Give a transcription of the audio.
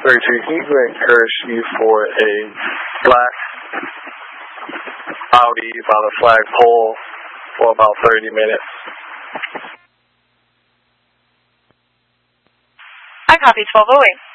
32, can you go ahead and curse you for a black Audi by the flagpole for about 30 minutes? I copy 1208.